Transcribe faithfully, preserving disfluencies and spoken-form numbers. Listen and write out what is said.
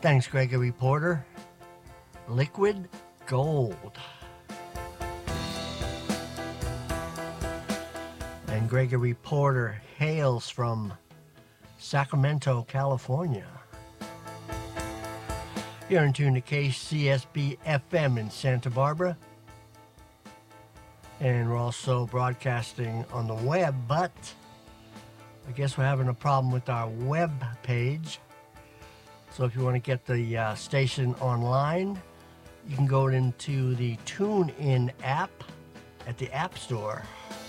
Thanks, Gregory Porter. Liquid Gold. And Gregory Porter hails from Sacramento, California. You're in tune to K C S B F M in Santa Barbara. And we're also broadcasting on the web, but I guess we're having a problem with our web page. So if you want to get the uh, station online, you can go into the TuneIn app at the App Store.